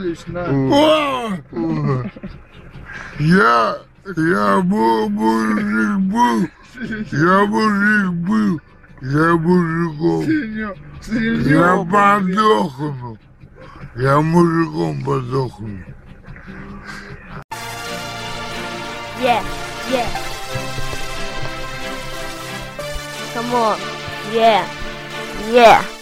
Я мужик был, я мужиком. Я подохну. Я мужиком подохну. Yeah, yeah. Come on. Yeah, yeah.